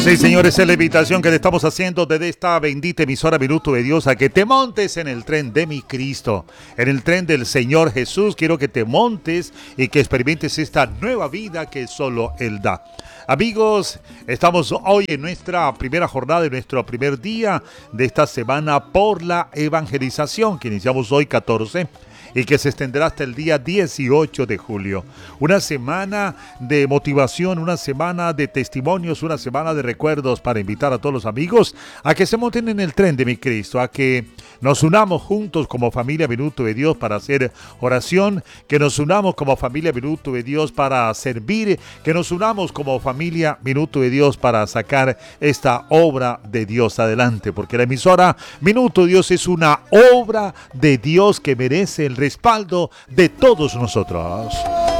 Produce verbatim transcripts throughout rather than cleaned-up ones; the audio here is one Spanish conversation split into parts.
Sí, señores, es la invitación que le estamos haciendo desde esta bendita emisora Minuto de Dios a que te montes en el tren de mi Cristo, en el tren del Señor Jesús. Quiero que te montes y que experimentes esta nueva vida que solo Él da. Amigos, estamos hoy en nuestra primera jornada, en nuestro primer día de esta semana por la evangelización, que iniciamos hoy catorce. Y que se extenderá hasta el día dieciocho de julio. Una semana de motivación, una semana de testimonios, una semana de recuerdos para invitar a todos los amigos a que se monten en el tren de mi Cristo, a que nos unamos juntos como familia Minuto de Dios para hacer oración, que nos unamos como familia Minuto de Dios para servir, que nos unamos como familia Minuto de Dios para sacar esta obra de Dios adelante, porque la emisora Minuto de Dios es una obra de Dios que merece el respaldo de todos nosotros.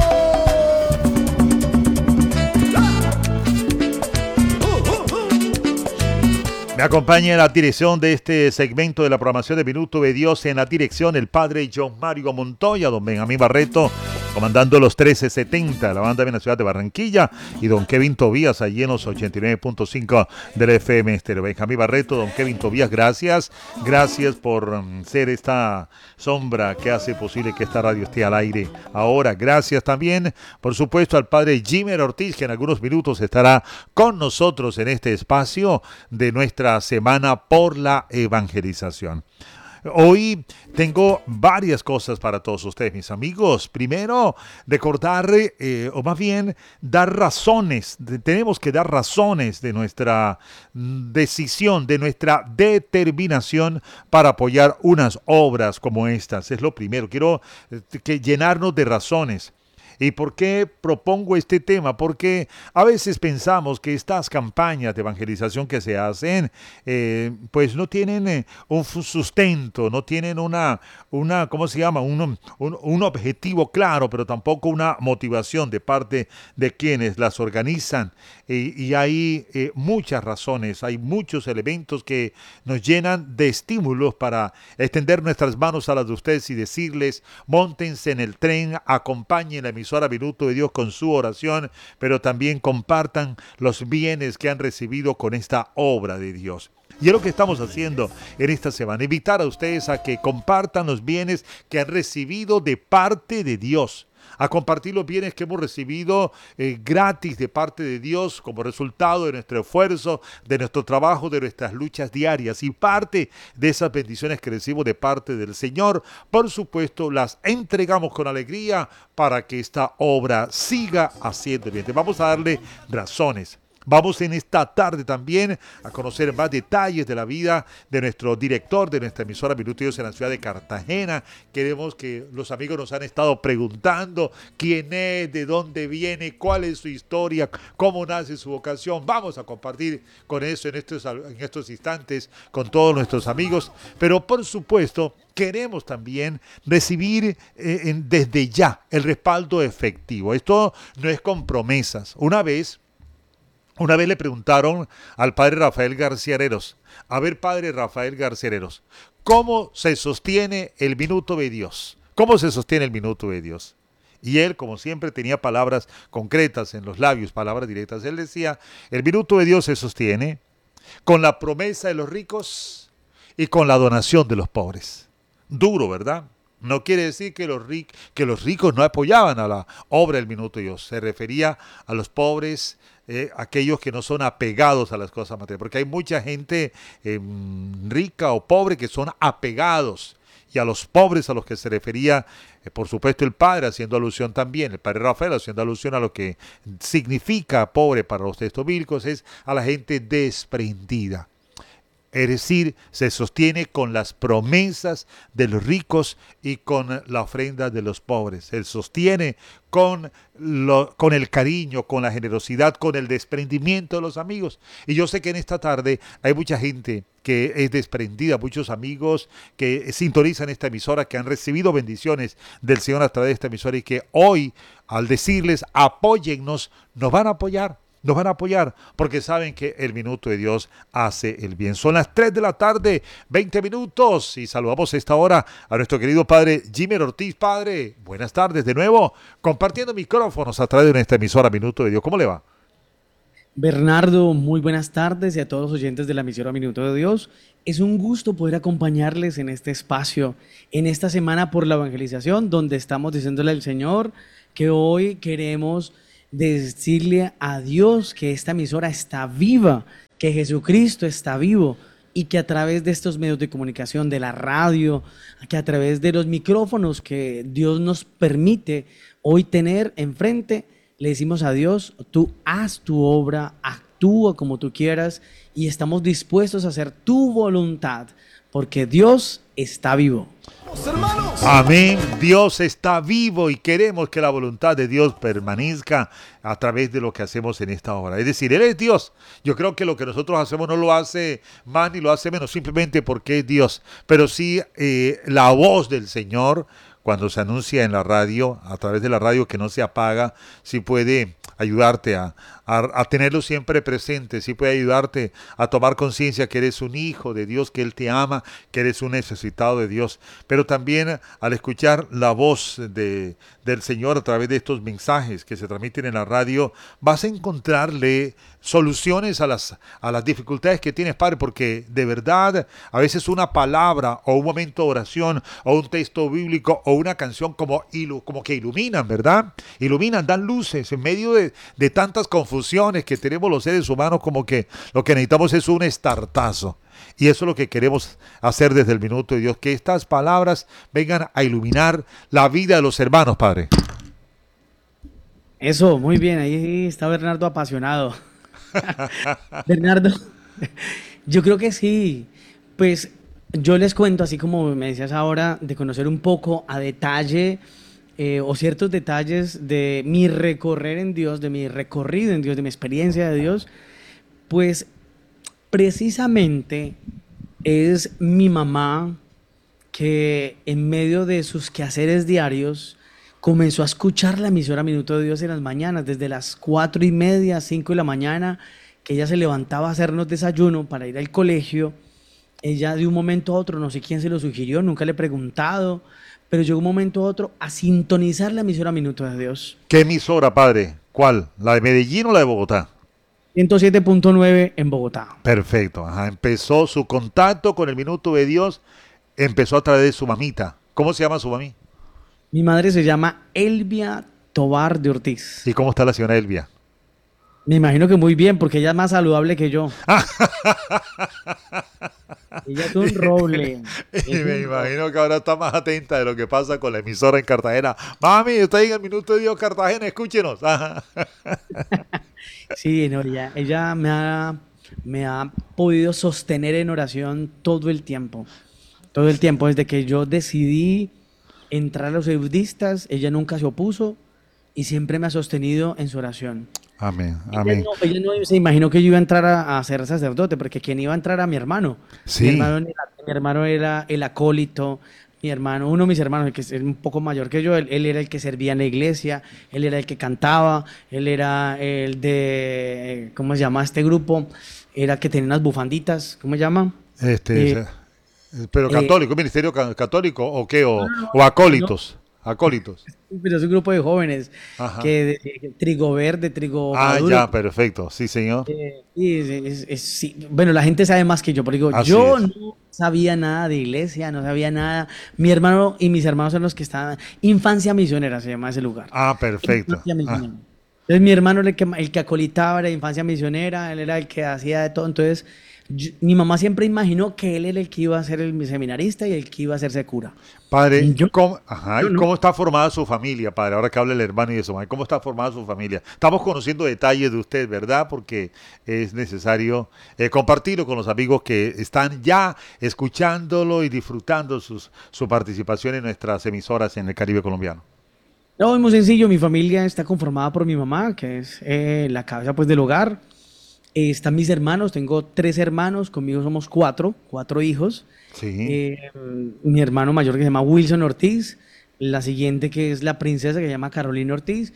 Me acompaña en la dirección de este segmento de la programación de Minuto de Dios, en la dirección el padre John Mario Montoya, don Benjamín Barreto, comandando los trece setenta, la banda de la ciudad de Barranquilla, y don Kevin Tobías, allí en los ochenta y nueve punto cinco del F M Estéreo. Benjamín Barreto, don Kevin Tobías, gracias, gracias por um, ser esta sombra que hace posible que esta radio esté al aire ahora. Gracias también, por supuesto, al padre Jimer Ortiz, que en algunos minutos estará con nosotros en este espacio de nuestra semana por la evangelización. Hoy tengo varias cosas para todos ustedes, mis amigos. Primero, recordar, eh, o más bien, dar razones. De, tenemos que dar razones de nuestra decisión, de nuestra determinación para apoyar unas obras como estas. Es lo primero. Quiero eh, que llenarnos de razones. ¿Y por qué propongo este tema? Porque a veces pensamos que estas campañas de evangelización que se hacen, eh, pues no tienen eh, un sustento, no tienen una, una ¿cómo se llama? Un, un, un objetivo claro, pero tampoco una motivación de parte de quienes las organizan. Y, y hay eh, muchas razones, hay muchos elementos que nos llenan de estímulos para extender nuestras manos a las de ustedes y decirles, móntense en el tren, acompañen la emisión a Minuto de Dios con su oración, pero también compartan los bienes que han recibido con esta obra de Dios. Y es lo que estamos haciendo en esta semana, invitar a ustedes a que compartan los bienes que han recibido de parte de Dios, a compartir los bienes que hemos recibido eh, gratis de parte de Dios como resultado de nuestro esfuerzo, de nuestro trabajo, de nuestras luchas diarias. Y parte de esas bendiciones que recibimos de parte del Señor, por supuesto, las entregamos con alegría para que esta obra siga haciendo bien. Vamos a darle razones. Vamos en esta tarde también a conocer más detalles de la vida de nuestro director de nuestra emisora Minuto de Dios en la ciudad de Cartagena. Queremos que los amigos nos han estado preguntando quién es, de dónde viene, cuál es su historia, cómo nace su vocación. Vamos a compartir con eso en estos, en estos instantes con todos nuestros amigos. Pero por supuesto, queremos también recibir eh, en, desde ya el respaldo efectivo. Esto no es con promesas. Una vez... Una vez le preguntaron al padre Rafael García Hereros, a ver, padre Rafael García Hereros, ¿cómo se sostiene el minuto de Dios? ¿Cómo se sostiene el minuto de Dios? Y él, como siempre, tenía palabras concretas en los labios, palabras directas. Él decía, el minuto de Dios se sostiene con la promesa de los ricos y con la donación de los pobres. Duro, ¿verdad? No quiere decir que los, ric- que los ricos no apoyaban a la obra del minuto de Dios. Se refería a los pobres, Eh, aquellos que no son apegados a las cosas materiales, porque hay mucha gente eh, rica o pobre que son apegados, y a los pobres a los que se refería, eh, por supuesto, el padre, haciendo alusión también, el padre Rafael, haciendo alusión a lo que significa pobre para los textos bíblicos, es a la gente desprendida. Es decir, se sostiene con las promesas de los ricos y con la ofrenda de los pobres. Se sostiene con, lo, con el cariño, con la generosidad, con el desprendimiento de los amigos. Y yo sé que en esta tarde hay mucha gente que es desprendida, muchos amigos que sintonizan esta emisora, que han recibido bendiciones del Señor a través de esta emisora y que hoy, al decirles apóyennos, nos van a apoyar. Nos van a apoyar porque saben que el minuto de Dios hace el bien. Son las tres de la tarde, veinte minutos, y saludamos a esta hora a nuestro querido padre Jimer Ortiz. Padre, buenas tardes de nuevo, compartiendo micrófonos a través de nuestra emisora Minuto de Dios. ¿Cómo le va? Bernardo, muy buenas tardes y a todos los oyentes de la emisora Minuto de Dios. Es un gusto poder acompañarles en este espacio, en esta semana por la evangelización, donde estamos diciéndole al Señor que hoy queremos decirle a Dios que esta emisora está viva, que Jesucristo está vivo y que a través de estos medios de comunicación, de la radio, que a través de los micrófonos que Dios nos permite hoy tener enfrente, le decimos a Dios, tú haz tu obra, actúa como tú quieras y estamos dispuestos a hacer tu voluntad, porque Dios está vivo. Hermanos. Amén. Dios está vivo y queremos que la voluntad de Dios permanezca a través de lo que hacemos en esta hora. Es decir, Él es Dios. Yo creo que lo que nosotros hacemos no lo hace más ni lo hace menos, simplemente porque es Dios. Pero sí, eh, la voz del Señor, cuando se anuncia en la radio, a través de la radio que no se apaga, sí puede ayudarte a, a, a tenerlo siempre presente, sí puede ayudarte a tomar conciencia que eres un hijo de Dios, que Él te ama, que eres un necesitado de Dios. Pero también al escuchar la voz de, del Señor a través de estos mensajes que se transmiten en la radio, vas a encontrarle soluciones a las, a las dificultades que tienes, Padre, porque de verdad a veces una palabra o un momento de oración o un texto bíblico o una canción como, ilu, como que iluminan, ¿verdad? Iluminan, dan luces en medio de, de tantas confusiones que tenemos los seres humanos, como que lo que necesitamos es un estartazo. Y eso es lo que queremos hacer desde el Minuto de Dios, que estas palabras vengan a iluminar la vida de los hermanos, Padre. Eso, muy bien, ahí está Bernardo apasionado. Bernardo, yo creo que sí, pues yo les cuento, así como me decías ahora, de conocer un poco a detalle eh, o ciertos detalles de mi recorrer en Dios, de mi recorrido en Dios, de mi experiencia de Dios, pues precisamente es mi mamá que en medio de sus quehaceres diarios comenzó a escuchar la emisora Minuto de Dios en las mañanas, desde las cuatro y media, cinco de la mañana, que ella se levantaba a hacernos desayuno para ir al colegio. Ella de un momento a otro, no sé quién se lo sugirió, nunca le he preguntado, pero llegó un momento a otro a sintonizar la emisora Minuto de Dios. ¿Qué emisora, Padre? ¿Cuál? ¿La de Medellín o la de Bogotá? ciento siete punto nueve en Bogotá. Perfecto. Ajá. Empezó su contacto con el Minuto de Dios, empezó a través de su mamita. ¿Cómo se llama su mami? Mi madre se llama Elvia Tobar de Ortiz. ¿Y cómo está la señora Elvia? Me imagino que muy bien, porque ella es más saludable que yo. Ella es un roble. Y Es me un roble. imagino que ahora está más atenta de lo que pasa con la emisora en Cartagena. Mami, está ahí en el Minuto de Dios Cartagena, escúchenos. Ajá. Sí, no, ella, ella me ha, me ha podido sostener en oración todo el tiempo. Todo el tiempo, desde que yo decidí entrar a los eudistas, ella nunca se opuso y siempre me ha sostenido en su oración. Amén, Ella amén. no, ella no se imaginó que yo iba a entrar a, a ser sacerdote, porque quien iba a entrar a mi hermano. Mi Sí, hermano, era- mi hermano era el acólito, mi hermano, uno de mis hermanos, el que es un poco mayor que yo, él, él era el que servía en la iglesia, él era el que cantaba, él era el de, ¿cómo se llama este grupo? Era que tenía unas bufanditas, ¿cómo se llama? este, Eh, eh, pero eh, católico, ministerio ca- católico o qué, no, o, no, o no, acólitos, acólitos. pero es un grupo de jóvenes Ajá. que, que trigo verde, trigo Ah, maduro. ya, perfecto, sí, señor. Eh, y es- es- es- sí, bueno, la gente sabe más que yo, pero digo, Así yo es. no sabía nada de iglesia, no sabía nada. Mi hermano y mis hermanos son los que estaban. Infancia Misionera se llama ese lugar. Ah, perfecto. Infancia Ah, Misionera. Entonces mi hermano era el que, el que acolitaba, era Infancia Misionera, él era el que hacía de todo. Entonces yo- mi mamá siempre imaginó que él era el que iba a ser el seminarista y el que iba a hacerse cura. padre, Yo, ¿cómo, ajá, yo ¿y no. cómo está formada su familia, padre? Ahora que habla el hermano y eso, madre, ¿cómo está formada su familia? Estamos conociendo detalles de usted, ¿verdad? Porque es necesario eh, compartirlo con los amigos que están ya escuchándolo y disfrutando sus, su participación en nuestras emisoras en el Caribe colombiano. No, es muy sencillo, mi familia está conformada por mi mamá, que es eh, la cabeza pues del hogar. Eh, están mis hermanos, tengo tres hermanos, conmigo somos cuatro, cuatro hijos. Sí. Eh, mi hermano mayor que se llama Wilson Ortiz, la siguiente que es la princesa que se llama Carolina Ortiz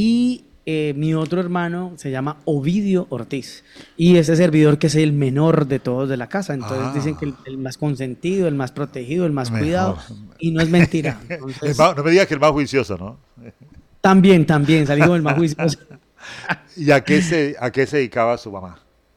y eh, mi otro hermano se llama Ovidio Ortiz y ese servidor que es el menor de todos de la casa, entonces dicen que el, Ah, el más consentido, el más protegido, el más mejor. cuidado y no es mentira. El Entonces, más- no me digas que el más juicioso, ¿no? también, también salí como el más juicioso. ¿Y a qué se, a qué se dedicaba su mamá?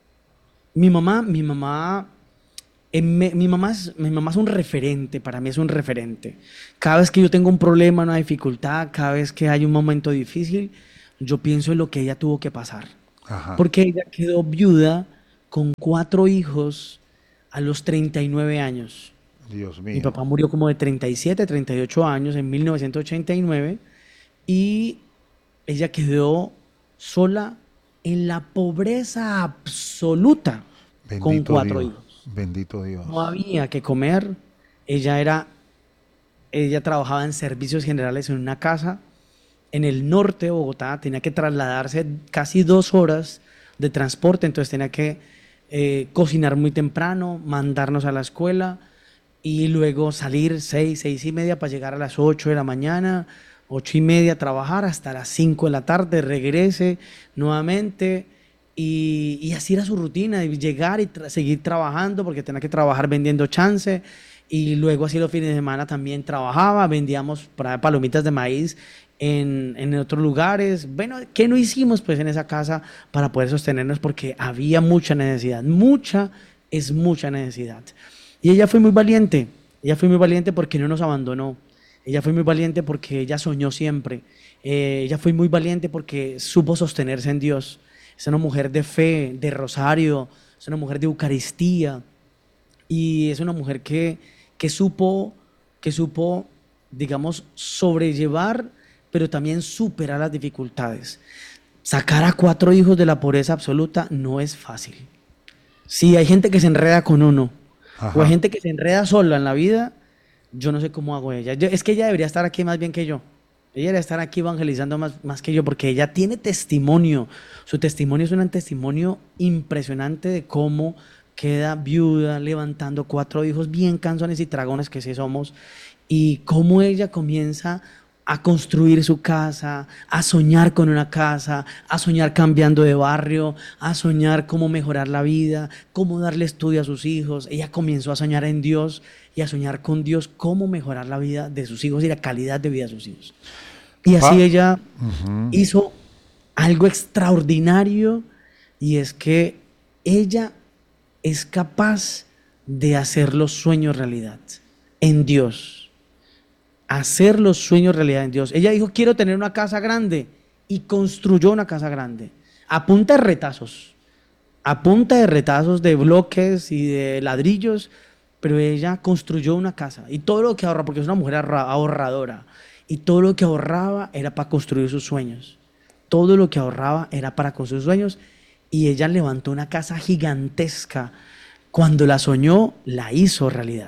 Mi mamá, mi mamá, eh, me- mi mamá es, mi mamá es un referente, para mí es un referente. Cada vez que yo tengo un problema, una dificultad, cada vez que hay un momento difícil, yo pienso en lo que ella tuvo que pasar. Ajá. Porque ella quedó viuda con cuatro hijos a los treinta y nueve años. Dios Mi mío. papá murió como de treinta y siete, treinta y ocho años en mil novecientos ochenta y nueve y ella quedó sola en la pobreza absoluta con Bendito cuatro Dios. hijos. Bendito No Dios. había que comer. Ella era, ella trabajaba en servicios generales en una casa en el norte de Bogotá, tenía que trasladarse casi dos horas de transporte, entonces tenía que eh, cocinar muy temprano, mandarnos a la escuela y luego salir seis, seis y media para llegar a las ocho de la mañana, ocho y media trabajar hasta las cinco de la tarde, regrese nuevamente y, y así era su rutina, y llegar y tra- seguir trabajando porque tenía que trabajar vendiendo chance y luego así los fines de semana también trabajaba, vendíamos para palomitas de maíz en, en otros lugares. Bueno, ¿qué no hicimos pues en esa casa para poder sostenernos? Porque había mucha necesidad, mucha es mucha necesidad. Y ella fue muy valiente, ella fue muy valiente porque no nos abandonó, ella fue muy valiente porque ella soñó siempre, eh, ella fue muy valiente porque supo sostenerse en Dios. Es una mujer de fe, de rosario, es una mujer de Eucaristía y es una mujer que, que supo, que supo, digamos, sobrellevar, pero también superar las dificultades. Sacar a cuatro hijos de la pobreza absoluta no es fácil. Si hay gente que se enreda con uno, o hay Ajá. gente que se enreda sola en la vida, yo no sé cómo hago ella. Yo- es que ella debería estar aquí más bien que yo. Ella debería estar aquí evangelizando más, más que yo, porque ella tiene testimonio. Su testimonio es un testimonio impresionante de cómo queda viuda, levantando cuatro hijos bien canzones y dragones que sí somos, y cómo ella comienza a construir su casa, a soñar con una casa, a soñar cambiando de barrio, a soñar cómo mejorar la vida, cómo darle estudio a sus hijos. Ella comenzó a soñar en Dios y a soñar con Dios cómo mejorar la vida de sus hijos y la calidad de vida de sus hijos. Y así Pa- ella Ujú. hizo algo extraordinario, y es que ella es capaz de hacer los sueños realidad en Dios, hacer los sueños realidad en Dios. Ella dijo, quiero tener una casa grande, y construyó una casa grande a punta de retazos, a punta de retazos de bloques y de ladrillos, pero ella construyó una casa y todo lo que ahorra, porque es una mujer ahorra- ahorradora, y todo lo que ahorraba era para construir sus sueños. Todo lo que ahorraba era para construir sus sueños, y ella levantó una casa gigantesca. Cuando la soñó, la hizo realidad.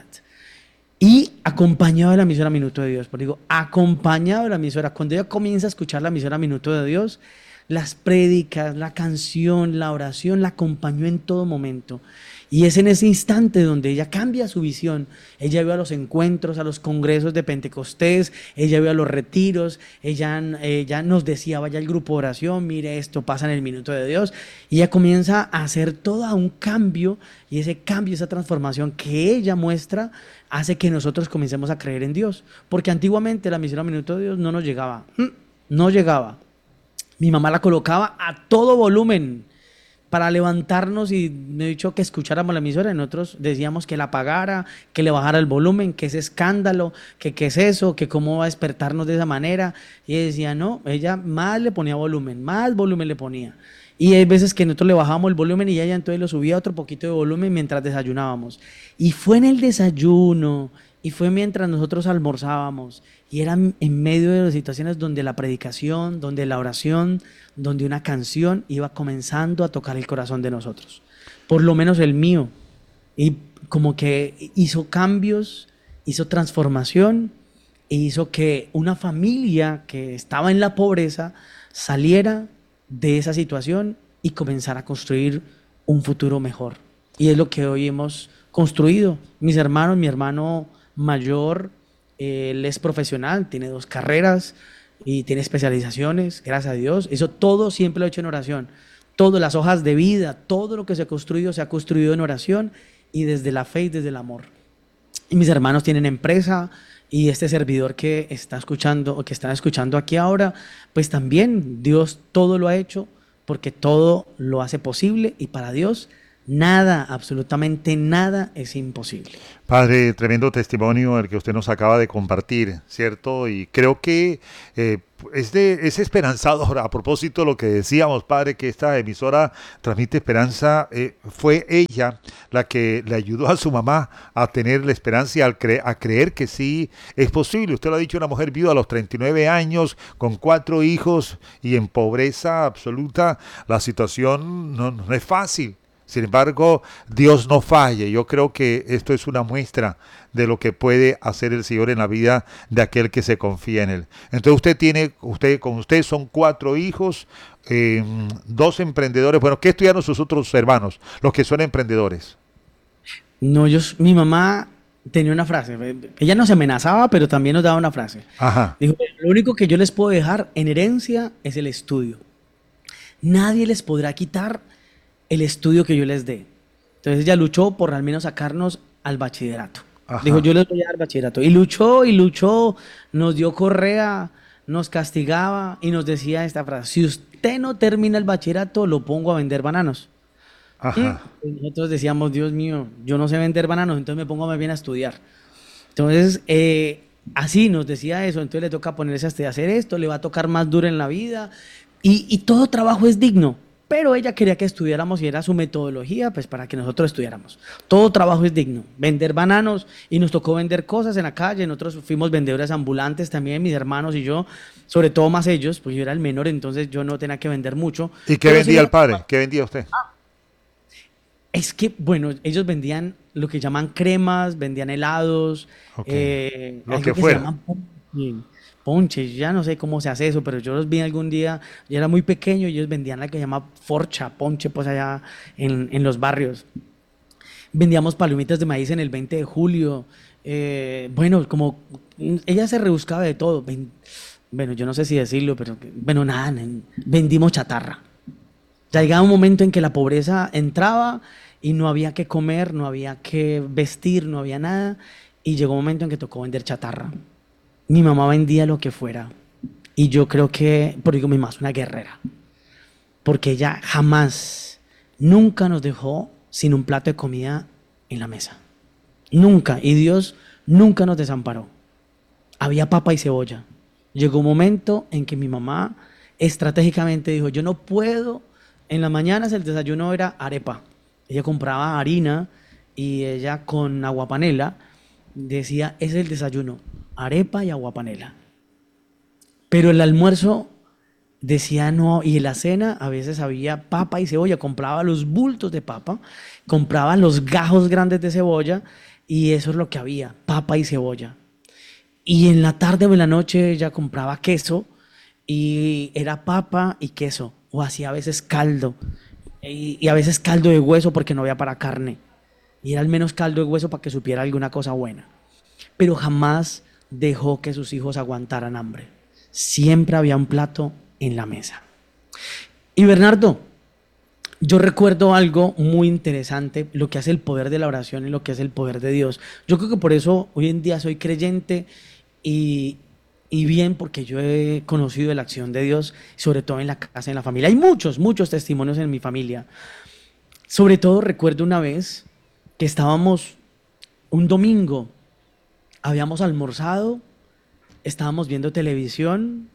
Y acompañado de la emisora Minuto de Dios, porque digo, acompañado de la emisora, cuando ella comienza a escuchar la emisora Minuto de Dios, las prédicas, la canción, la oración, la acompañó en todo momento. Y es en ese instante donde ella cambia su visión. Ella iba a los encuentros, a los congresos de Pentecostés, ella iba a los retiros, ella, ella nos decía, vaya al grupo de oración, mire esto pasa en el Minuto de Dios. Y ella comienza a hacer todo un cambio, y ese cambio, esa transformación que ella muestra, hace que nosotros comencemos a creer en Dios. Porque antiguamente la misión a Minuto de Dios no nos llegaba, no llegaba. Mi mamá la colocaba a todo volumen para levantarnos, y me he dicho que escucháramos la emisora, y nosotros decíamos que la apagara, que le bajara el volumen, que ese escándalo, que qué es eso, que cómo va a despertarnos de esa manera. Y ella decía, no, ella más le ponía volumen, más volumen le ponía. Y hay veces que nosotros le bajábamos el volumen y ella entonces lo subía otro poquito de volumen mientras desayunábamos. Y fue en el desayuno, y fue mientras nosotros almorzábamos, y era en medio de las situaciones donde la predicación, donde la oración, donde una canción iba comenzando a tocar el corazón de nosotros. Por lo menos el mío. Y como que hizo cambios, hizo transformación, e hizo que una familia que estaba en la pobreza saliera de esa situación y comenzara a construir un futuro mejor. Y es lo que hoy hemos construido. Mis hermanos, mi hermano mayor, eh, él es profesional, tiene dos carreras y tiene especializaciones, gracias a Dios. Eso todo siempre lo he hecho en oración. Todas las hojas de vida, todo lo que se ha construido, se ha construido en oración y desde la fe y desde el amor. Y mis hermanos tienen empresa, Y este servidor que está escuchando o que están escuchando aquí ahora, pues también Dios todo lo ha hecho porque todo lo hace posible y para Dios nada, absolutamente nada es imposible. Padre, tremendo testimonio el que usted nos acaba de compartir, ¿cierto? Y creo que eh, es, de, es esperanzador. A propósito de lo que decíamos, Padre, que esta emisora transmite esperanza. Eh, fue ella la que le ayudó a su mamá a tener la esperanza y al cre a creer que sí es posible. Usted lo ha dicho, una mujer viuda a los treinta y nueve años, con cuatro hijos y en pobreza absoluta. La situación no, no es fácil. Sin embargo, Dios no falla. Yo creo que esto es una muestra de lo que puede hacer el Señor en la vida de aquel que se confía en Él. Entonces usted tiene, usted con usted son cuatro hijos, eh, dos emprendedores. Bueno, ¿qué estudiaron sus otros hermanos, los que son emprendedores? No, yo, mi mamá tenía una frase, ella nos amenazaba, pero también nos daba una frase. Ajá, Dijo, lo único que yo les puedo dejar en herencia es el estudio. Nadie les podrá quitar el estudio que yo les dé. Entonces ella luchó por al menos sacarnos al bachillerato. Dijo, ajá. yo les voy a dar bachillerato. Y luchó y luchó, nos dio correa, nos castigaba y nos decía esta frase, si usted no termina el bachillerato, lo pongo a vender bananos. Mm. Ajá. Y nosotros decíamos, Dios mío, yo no sé vender bananos, entonces me pongo más bien a estudiar. Entonces, eh, así nos decía eso, entonces le toca ponerse a hacer esto, le va a tocar más duro en la vida, y, y todo trabajo es digno, pero ella quería que estudiáramos y era su metodología, pues para que nosotros estudiáramos. Todo trabajo es digno, vender bananos, y nos tocó vender cosas en la calle, nosotros fuimos vendedores ambulantes también, mis hermanos y yo, sobre todo más ellos, pues yo era el menor, entonces yo no tenía que vender mucho, ¿Y qué pero sí vendía nos el padre? ¿Qué vendía usted? es que, bueno, ellos vendían lo que llaman cremas, vendían helados, Ok. eh, Lo algo que que se fuera. llama ponche, ponche, ya no sé cómo se hace eso, pero yo los vi algún día, yo era muy pequeño y ellos vendían la que se llama forcha, ponche, pues allá en, en los barrios. Vendíamos palomitas de maíz en el veinte de julio, eh, bueno, como mm, ella se rebuscaba de todo, ven- bueno, yo no sé si decirlo, pero que- bueno, nada, nen, vendimos chatarra. Ya llegaba un momento en que la pobreza entraba y no había que comer, no había que vestir, no había nada. Y llegó un momento en que tocó vender chatarra. Mi mamá vendía lo que fuera. Y yo creo que, por digo, mi mamá es una guerrera. Porque ella jamás, nunca nos dejó sin un plato de comida en la mesa. Nunca. Y Dios nunca nos desamparó. Había papa y cebolla. Llegó un momento en que mi mamá estratégicamente dijo, yo no puedo, en las mañanas el desayuno era arepa. Ella compraba harina y ella con aguapanela decía, ese es el desayuno, arepa y aguapanela. Pero el almuerzo decía no, y en la cena a veces había papa y cebolla, compraba los bultos de papa, compraba los gajos grandes de cebolla y eso es lo que había, papa y cebolla. Y en la tarde o en la noche ella compraba queso y era papa y queso. O hacía a veces caldo. Y, y a veces caldo de hueso porque no había para carne. Y era al menos caldo de hueso para que supiera alguna cosa buena. Pero jamás dejó que sus hijos aguantaran hambre. Siempre había un plato en la mesa. Y Bernardo, yo recuerdo algo muy interesante, lo que hace el poder de la oración y lo que hace el poder de Dios. Yo creo que por eso hoy en día soy creyente y, y bien porque yo he conocido la acción de Dios, sobre todo en la casa, en la familia. Hay muchos, muchos testimonios en mi familia. Sobre todo recuerdo una vez que estábamos un domingo, habíamos almorzado, estábamos viendo televisión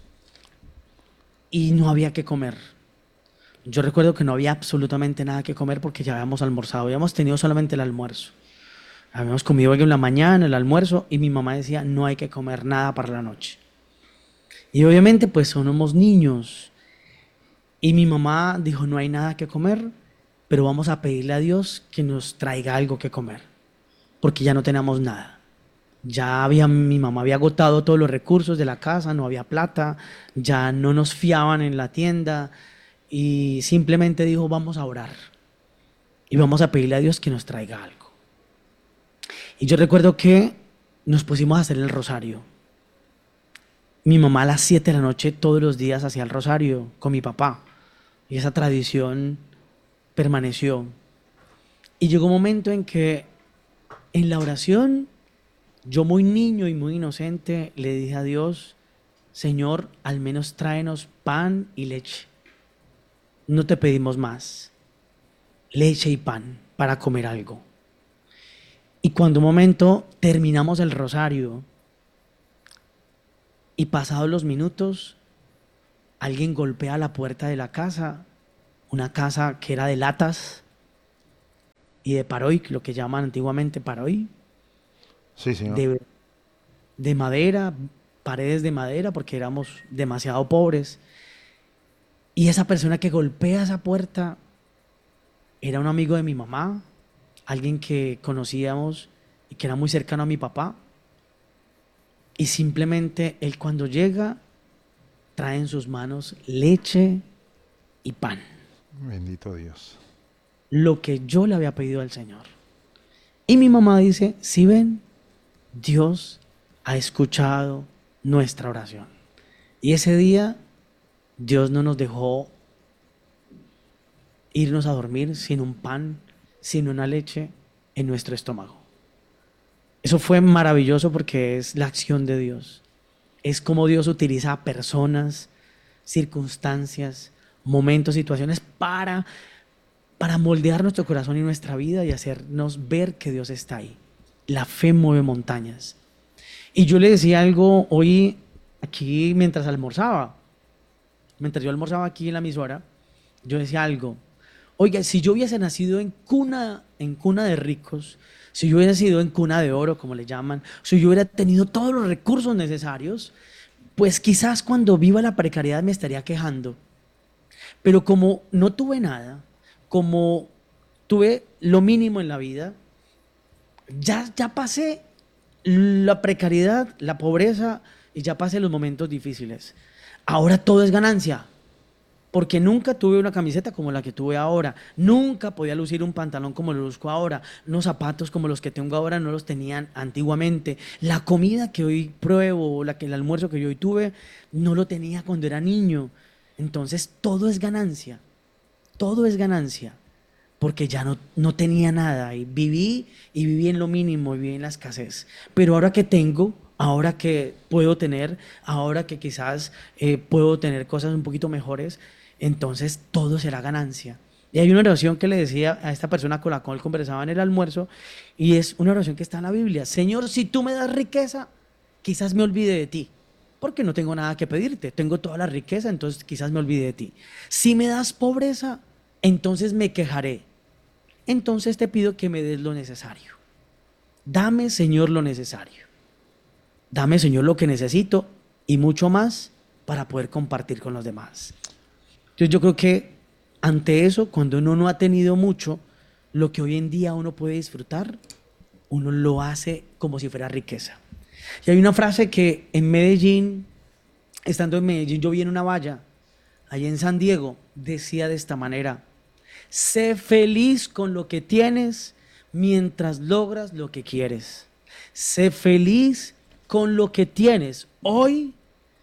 y no había que comer. Yo recuerdo que no había absolutamente nada que comer porque ya habíamos almorzado, habíamos tenido solamente el almuerzo. Habíamos comido algo en la mañana, el almuerzo, y mi mamá decía, no hay que comer nada para la noche. Y obviamente pues somos niños. Y mi mamá dijo, no hay nada que comer, pero vamos a pedirle a Dios que nos traiga algo que comer, porque ya no tenemos nada. Ya había, mi mamá había agotado todos los recursos de la casa, no había plata, ya no nos fiaban en la tienda y simplemente dijo, vamos a orar y vamos a pedirle a Dios que nos traiga algo. Y yo recuerdo que nos pusimos a hacer el rosario. Mi mamá a las siete de la noche todos los días hacía el rosario con mi papá y esa tradición permaneció. Y llegó un momento en que en la oración Yo muy niño y muy inocente le dije a Dios, Señor, al menos tráenos pan y leche. No te pedimos más. Leche y pan para comer algo. Y cuando un momento terminamos el rosario y pasados los minutos, alguien golpea la puerta de la casa, una casa que era de latas y de paroy, lo que llaman antiguamente paroy, Sí, señor. de, de madera, paredes de madera, porque éramos demasiado pobres. Y esa persona que golpea esa puerta era un amigo de mi mamá, alguien que conocíamos y que era muy cercano a mi papá. Y simplemente él cuando llega trae en sus manos leche y pan, Bendito Dios. lo que yo le había pedido al Señor. Y mi mamá dice, si ven, Dios ha escuchado nuestra oración. Y ese día Dios no nos dejó irnos a dormir sin un pan, sin una leche en nuestro estómago. Eso fue maravilloso porque es la acción de Dios. Es como Dios utiliza a personas, circunstancias, momentos, situaciones para, para moldear nuestro corazón y nuestra vida y hacernos ver que Dios está ahí. La fe mueve montañas. Y yo le decía algo hoy aquí mientras almorzaba. Mientras yo almorzaba aquí en la emisora, yo decía algo. Oiga, si yo hubiese nacido en cuna, en cuna de ricos, si yo hubiera sido en cuna de oro, como le llaman, si yo hubiera tenido todos los recursos necesarios, pues quizás cuando viva la precariedad me estaría quejando. Pero como no tuve nada, como tuve lo mínimo en la vida, ya, ya pasé la precariedad, la pobreza y ya pasé los momentos difíciles. Ahora todo es ganancia. Porque nunca tuve una camiseta como la que tuve ahora, nunca podía lucir un pantalón como lo luzco ahora, unos zapatos como los que tengo ahora no los tenían antiguamente, la comida que hoy pruebo, la que, el almuerzo que yo hoy tuve, no lo tenía cuando era niño. Entonces todo es ganancia, todo es ganancia, porque ya no, no tenía nada y viví y viví en lo mínimo, viví en la escasez. Pero ahora que tengo, ahora que puedo tener, ahora que quizás eh, puedo tener cosas un poquito mejores, entonces todo será ganancia. Y hay una oración que le decía a esta persona con la cual conversaba en el almuerzo, y es una oración que está en la Biblia. Señor, si tú me das riqueza, quizás me olvide de ti, porque no tengo nada que pedirte. Tengo toda la riqueza, entonces quizás me olvide de ti. Si me das pobreza, entonces me quejaré. Entonces te pido que me des lo necesario. Dame, Señor, lo necesario. Dame, Señor, lo que necesito y mucho más para poder compartir con los demás. Entonces yo creo que ante eso, cuando uno no ha tenido mucho, lo que hoy en día uno puede disfrutar, uno lo hace como si fuera riqueza. Y hay una frase que en Medellín, estando en Medellín, yo vi en una valla, allá en San Diego, decía de esta manera: sé feliz con lo que tienes mientras logras lo que quieres. Sé feliz con lo que tienes hoy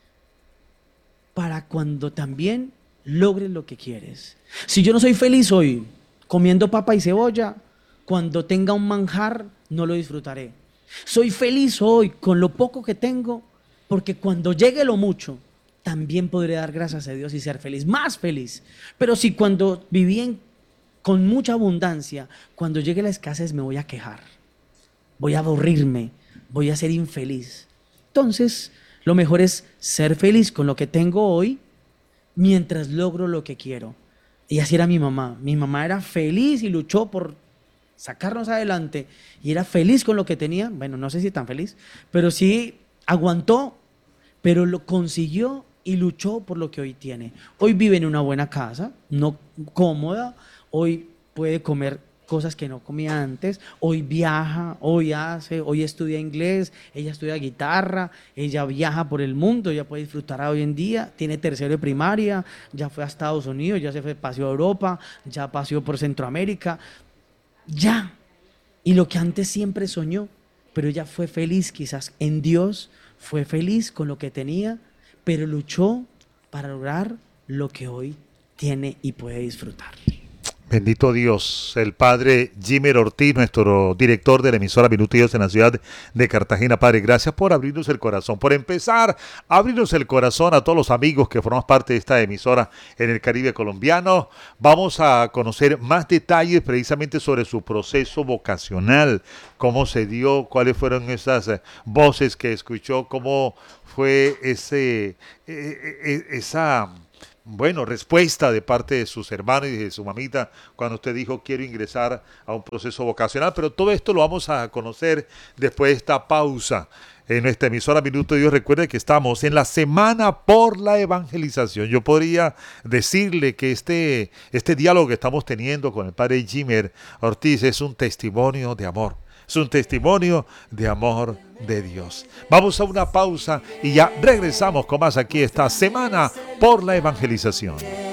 para cuando también logres lo que quieres. Si yo no soy feliz hoy comiendo papa y cebolla, cuando tenga un manjar no lo disfrutaré. Soy feliz hoy con lo poco que tengo, porque cuando llegue lo mucho, también podré dar gracias a Dios y ser feliz, más feliz. Pero si cuando viví en, con mucha abundancia, cuando llegue la escasez me voy a quejar, voy a aburrirme, voy a ser infeliz. Entonces, lo mejor es ser feliz con lo que tengo hoy mientras logro lo que quiero. Y así era mi mamá. Mi mamá era feliz y luchó por sacarnos adelante y era feliz con lo que tenía. Bueno, no sé si tan feliz, pero sí aguantó, pero lo consiguió y luchó por lo que hoy tiene. Hoy vive en una buena casa, no cómoda, hoy puede comer cosas que no comía antes, hoy viaja, hoy hace, hoy estudia inglés, ella estudia guitarra, ella viaja por el mundo, ella puede disfrutar hoy en día, tiene tercero de primaria, ya fue a Estados Unidos, ya se fue, paseó a Europa, ya paseó por Centroamérica, ya. Y lo que antes siempre soñó, pero ella fue feliz quizás en Dios, fue feliz con lo que tenía, pero luchó para lograr lo que hoy tiene y puede disfrutar. Bendito Dios, el Padre Jimmer Ortiz, nuestro director de la emisora Minuto de Dios en la ciudad de Cartagena. Padre, gracias por abrirnos el corazón, por empezar a abrirnos el corazón a todos los amigos que forman parte de esta emisora en el Caribe colombiano. Vamos a conocer más detalles precisamente sobre su proceso vocacional, cómo se dio, cuáles fueron esas eh, voces que escuchó, cómo fue ese, eh, eh, esa... Bueno, respuesta de parte de sus hermanos y de su mamita cuando usted dijo quiero ingresar a un proceso vocacional, pero todo esto lo vamos a conocer después de esta pausa en nuestra emisora Minuto de Dios. Recuerde que estamos en la semana por la evangelización. Yo podría decirle que este, este diálogo que estamos teniendo con el Padre Jimmer Ortiz es un testimonio de amor. Es un testimonio de amor de Dios. Vamos a una pausa y ya regresamos con más aquí esta semana por la evangelización.